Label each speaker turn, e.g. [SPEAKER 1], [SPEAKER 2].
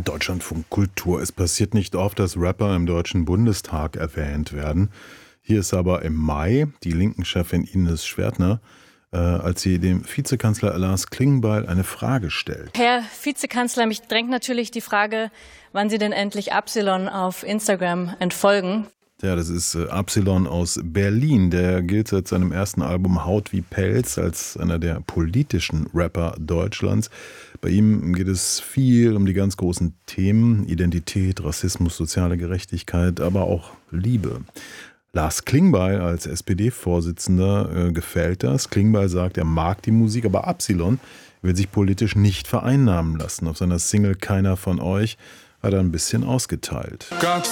[SPEAKER 1] Deutschlandfunk Kultur. Es passiert nicht oft, dass Rapper im Deutschen Bundestag erwähnt werden. Hier ist aber im Mai die Linken-Chefin Ines Schwertner, als sie dem Vizekanzler Lars Klingbeil eine Frage stellt.
[SPEAKER 2] Herr Vizekanzler, mich drängt natürlich die Frage, wann Sie denn endlich Absilon auf Instagram entfolgen.
[SPEAKER 1] Ja, das ist Absilon aus Berlin. Der gilt seit seinem ersten Album Haut wie Pelz als einer der politischen Rapper Deutschlands. Bei ihm geht es viel um die ganz großen Themen: Identität, Rassismus, soziale Gerechtigkeit, aber auch Liebe. Lars Klingbeil als SPD-Vorsitzender gefällt das. Klingbeil sagt, er mag die Musik, aber Absilon will sich politisch nicht vereinnahmen lassen. Auf seiner Single Keiner von euch hat er ein bisschen ausgeteilt.
[SPEAKER 3] Ganz